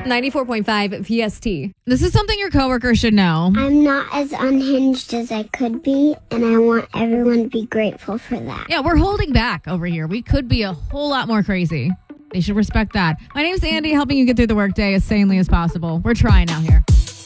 94.5 PST. This is something your coworker should know. I'm not as unhinged as I could be, and I want everyone to be grateful for that. Yeah, we're holding back over here. We could be a whole lot more crazy. They should respect that. My name's Andy, helping you get through the workday as sanely as possible. We're trying out here.